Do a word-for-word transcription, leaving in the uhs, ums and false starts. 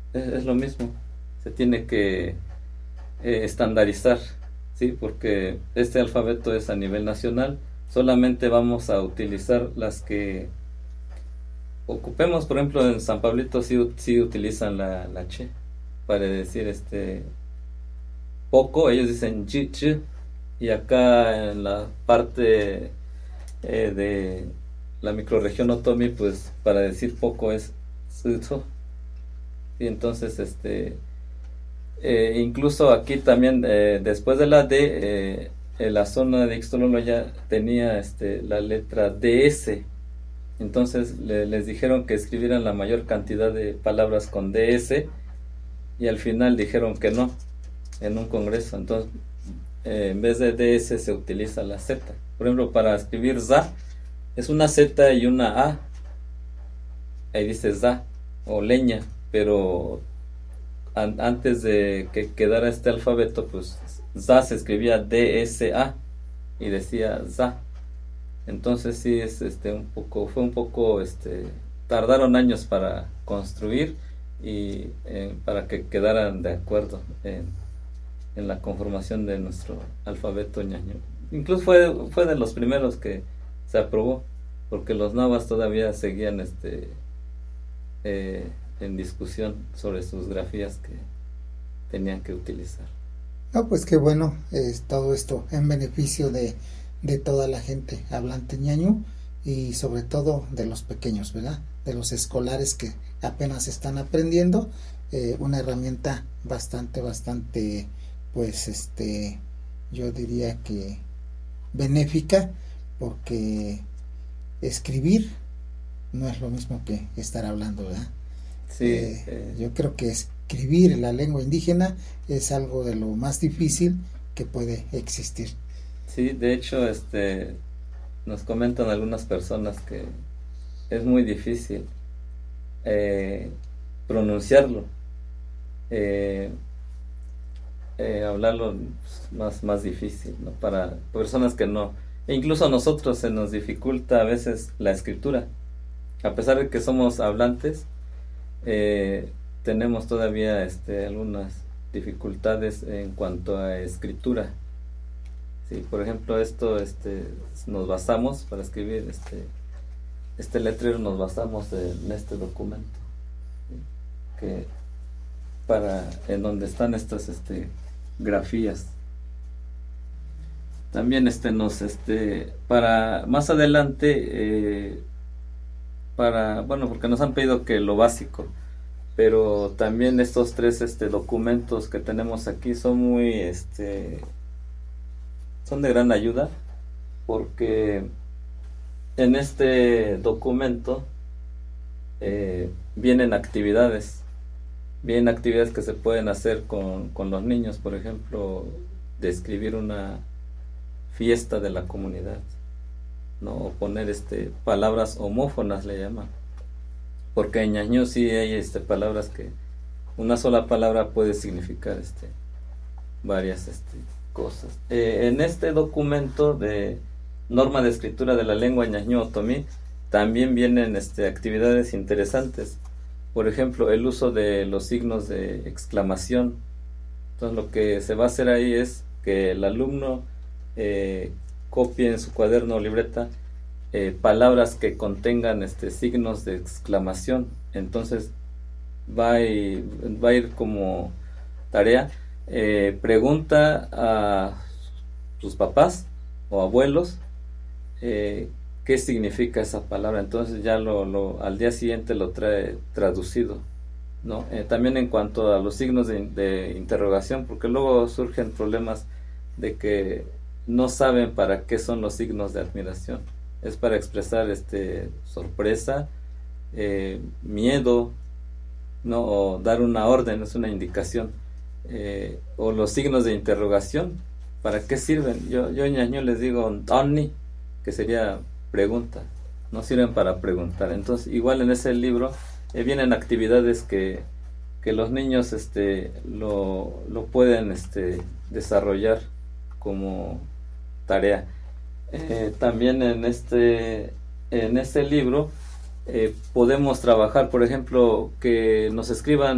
es, es lo mismo, se tiene que eh, estandarizar, sí, porque este alfabeto es a nivel nacional, solamente vamos a utilizar las que ocupemos. Por ejemplo, en San Pablito sí, sí utilizan la, la che para decir este poco, ellos dicen chi, chi, y acá en la parte eh, de la microrregión Otomi, pues para decir poco es Tsuto. Y entonces este eh, incluso aquí también eh, después de la D eh, en la zona de Ixtololo ya tenía este la letra D S. Entonces le, les dijeron que escribieran la mayor cantidad de palabras con D S, y al final dijeron que no en un congreso. Entonces eh, en vez de D S se utiliza la Z. Por ejemplo, para escribir za es una Z y una A, ahí dice za o leña, pero an antes de que quedara este alfabeto, pues za se escribía D S A y decía za. Entonces sí es este un poco, fue un poco este tardaron años para construir y eh, para que quedaran de acuerdo en, en la conformación de nuestro alfabeto ñañú. Incluso fue fue de los primeros que se aprobó, porque los nahuas todavía seguían este eh, en discusión sobre sus grafías que tenían que utilizar. No, pues qué bueno, es todo esto en beneficio de, de toda la gente hablante ñañú y sobre todo de los pequeños, ¿verdad? De los escolares que apenas están aprendiendo, eh, una herramienta bastante, bastante, pues este, yo diría que benéfica, porque escribir no es lo mismo que estar hablando, ¿verdad? Sí, Eh, eh, yo creo que escribir la lengua indígena es algo de lo más difícil que puede existir. sí, de hecho, este, nos comentan algunas personas que es muy difícil eh, pronunciarlo, eh, eh, hablarlo pues, más, más difícil, ¿no? Para personas que no, e incluso a nosotros se nos dificulta a veces la escritura, a pesar de que somos hablantes. Eh, tenemos todavía este, algunas dificultades en cuanto a escritura. Sí, por ejemplo, esto este, nos basamos para escribir este, este letrero, nos basamos en este documento, ¿sí? Que para en donde están estas este, grafías. También este nos este para más adelante eh, para bueno porque nos han pedido que lo básico, pero también estos tres este documentos que tenemos aquí son muy este son de gran ayuda, porque en este documento eh, vienen actividades vienen actividades que se pueden hacer con, con los niños, por ejemplo, describir una fiesta de la comunidad, ¿no? O poner este palabras homófonas le llaman, porque en ñañú sí hay este palabras que una sola palabra puede significar este varias este cosas. Eh, en este documento de norma de escritura de la lengua ñañú otomí también vienen este actividades interesantes. Por ejemplo, el uso de los signos de exclamación. Entonces lo que se va a hacer ahí es que el alumno eh, copie en su cuaderno o libreta eh, palabras que contengan este signos de exclamación. Entonces va a ir, va a ir como tarea, eh, pregunta a sus papás o abuelos eh, qué significa esa palabra. Entonces ya lo, lo al día siguiente lo trae traducido, ¿no? Eh, también en cuanto a los signos de, de interrogación, porque luego surgen problemas de que no saben para qué son los signos de admiración. Es para expresar este sorpresa, eh, miedo, ¿no? O dar una orden, es una indicación. Eh, o los signos de interrogación, ¿para qué sirven? Yo, yo en ñañú les digo Tonni, que sería pregunta, no sirven para preguntar. Entonces igual en ese libro eh, vienen actividades que, que los niños este, lo, lo pueden este, desarrollar como tarea. Eh, también en este, en este libro eh, podemos trabajar, por ejemplo, que nos escriban